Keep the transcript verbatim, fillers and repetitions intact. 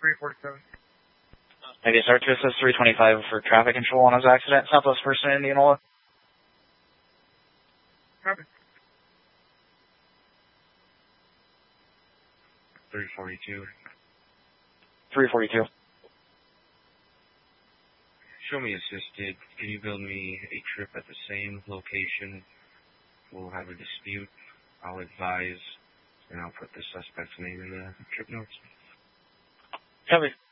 three forty-seven. Maybe start to assist three twenty-five for traffic control on his accident, Southwest First and Indianola. Copy. three forty-two. three forty-two. Show me assisted. Can you build me a trip at the same location? We'll have a dispute. I'll advise, and I'll put the suspect's name in the trip notes. Copy.